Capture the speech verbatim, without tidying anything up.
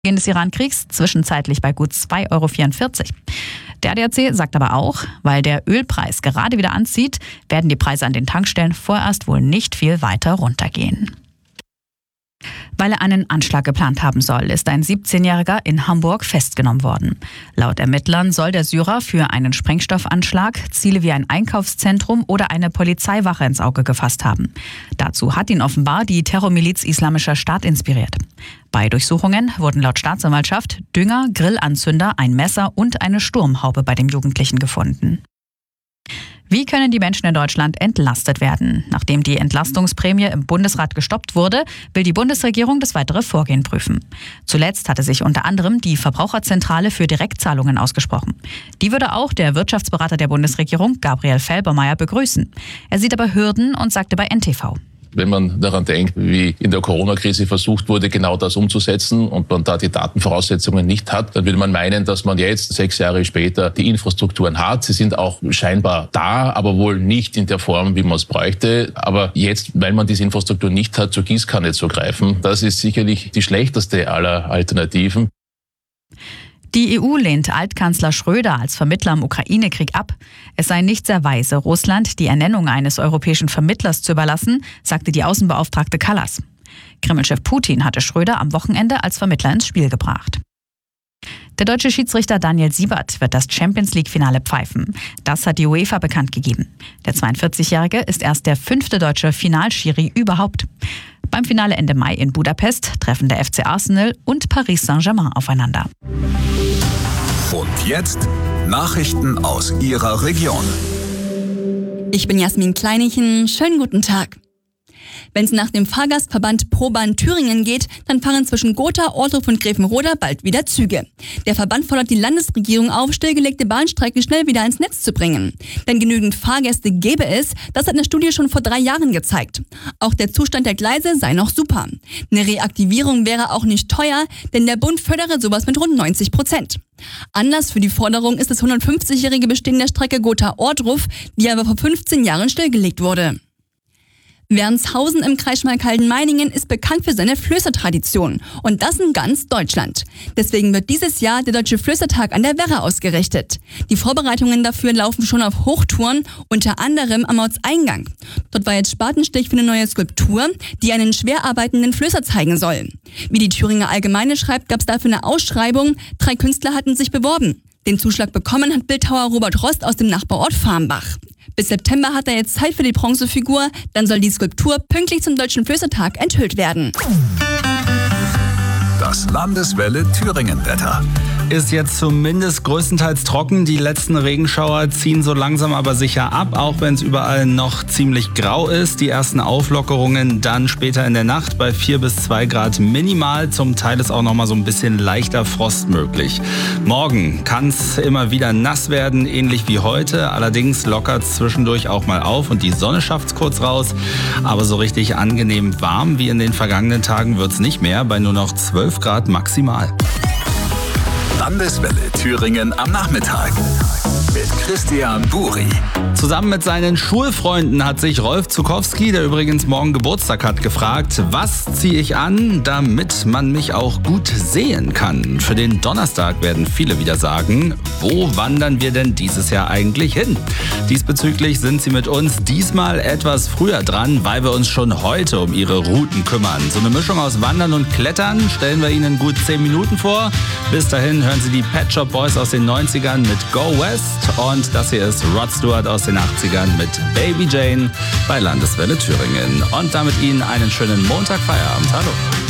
Beginn des Iran-Kriegs zwischenzeitlich bei gut zwei Euro vierundvierzig. Der A D A C sagt aber auch, weil der Ölpreis gerade wieder anzieht, werden die Preise an den Tankstellen vorerst wohl nicht viel weiter runtergehen. Weil er einen Anschlag geplant haben soll, ist ein siebzehnjähriger in Hamburg festgenommen worden. Laut Ermittlern soll der Syrer für einen Sprengstoffanschlag Ziele wie ein Einkaufszentrum oder eine Polizeiwache ins Auge gefasst haben. Dazu hat ihn offenbar die Terrormiliz Islamischer Staat inspiriert. Bei Durchsuchungen wurden laut Staatsanwaltschaft Dünger, Grillanzünder, ein Messer und eine Sturmhaube bei dem Jugendlichen gefunden. Wie können die Menschen in Deutschland entlastet werden? Nachdem die Entlastungsprämie im Bundesrat gestoppt wurde, will die Bundesregierung das weitere Vorgehen prüfen. Zuletzt hatte sich unter anderem die Verbraucherzentrale für Direktzahlungen ausgesprochen. Die würde auch der Wirtschaftsberater der Bundesregierung, Gabriel Felbermayr, begrüßen. Er sieht aber Hürden und sagte bei N T V: Wenn man daran denkt, wie in der Corona-Krise versucht wurde, genau das umzusetzen und man da die Datenvoraussetzungen nicht hat, dann würde man meinen, dass man jetzt sechs Jahre später die Infrastrukturen hat. Sie sind auch scheinbar da, aber wohl nicht in der Form, wie man es bräuchte. Aber jetzt, weil man diese Infrastruktur nicht hat, zur Gießkanne zu greifen, das ist sicherlich die schlechteste aller Alternativen. Die E U lehnt Altkanzler Schröder als Vermittler im Ukraine-Krieg ab. Es sei nicht sehr weise, Russland die Ernennung eines europäischen Vermittlers zu überlassen, sagte die Außenbeauftragte Kallas. Kremlchef Putin hatte Schröder am Wochenende als Vermittler ins Spiel gebracht. Der deutsche Schiedsrichter Daniel Siebert wird das Champions-League-Finale pfeifen. Das hat die UEFA bekannt gegeben. Der zweiundvierzigjährige ist erst der fünfte deutsche Finalschiri überhaupt. Beim Finale Ende Mai in Budapest treffen der F C Arsenal und Paris Saint-Germain aufeinander. Und jetzt Nachrichten aus Ihrer Region. Ich bin Jasmin Kleinichen. Schönen guten Tag. Wenn es nach dem Fahrgastverband ProBahn Thüringen geht, dann fahren zwischen Gotha, Ortruf und Grevenroda bald wieder Züge. Der Verband fordert die Landesregierung auf, stillgelegte Bahnstrecken schnell wieder ins Netz zu bringen. Denn genügend Fahrgäste gäbe es, das hat eine Studie schon vor drei Jahren gezeigt. Auch der Zustand der Gleise sei noch super. Eine Reaktivierung wäre auch nicht teuer, denn der Bund fördere sowas mit rund neunzig Prozent. Anlass für die Forderung ist das hundertfünfzigjährige Bestehen der Strecke Gotha-Ortruf, die aber vor fünfzehn Jahren stillgelegt wurde. Wernshausen im Kreis Schmalkalden-Meiningen ist bekannt für seine Flößertradition. Und das in ganz Deutschland. Deswegen wird dieses Jahr der Deutsche Flößertag an der Werra ausgerichtet. Die Vorbereitungen dafür laufen schon auf Hochtouren, unter anderem am Ortseingang. Dort war jetzt Spatenstich für eine neue Skulptur, die einen schwer arbeitenden Flößer zeigen soll. Wie die Thüringer Allgemeine schreibt, gab es dafür eine Ausschreibung. Drei Künstler hatten sich beworben. Den Zuschlag bekommen hat Bildhauer Robert Rost aus dem Nachbarort Farmbach. Bis September hat er jetzt Zeit für die Bronzefigur, dann soll die Skulptur pünktlich zum Deutschen Flößertag enthüllt werden. Das Landeswelle Thüringen-Wetter. Ist jetzt zumindest größtenteils trocken. Die letzten Regenschauer ziehen so langsam aber sicher ab, auch wenn es überall noch ziemlich grau ist. Die ersten Auflockerungen dann später in der Nacht bei vier bis zwei Grad minimal. Zum Teil ist auch noch mal so ein bisschen leichter Frost möglich. Morgen kann es immer wieder nass werden, ähnlich wie heute. Allerdings lockert es zwischendurch auch mal auf und die Sonne schafft es kurz raus. Aber so richtig angenehm warm wie in den vergangenen Tagen wird es nicht mehr, bei nur noch zwölf Grad maximal. Landeswelle Thüringen am Nachmittag mit Christian Buri. Zusammen mit seinen Schulfreunden hat sich Rolf Zukowski, der übrigens morgen Geburtstag hat, gefragt, was ziehe ich an, damit man mich auch gut sehen kann. Für den Donnerstag werden viele wieder sagen, wo wandern wir denn dieses Jahr eigentlich hin? Diesbezüglich sind sie mit uns diesmal etwas früher dran, weil wir uns schon heute um ihre Routen kümmern. So eine Mischung aus Wandern und Klettern stellen wir Ihnen in gut zehn Minuten vor. Bis dahin hören Sie die Pet Shop Boys aus den neunzigern mit Go West und das hier ist Rod Stewart aus den achtzigern mit Baby Jane bei Landeswelle Thüringen. Und damit Ihnen einen schönen Montagfeierabend. Hallo.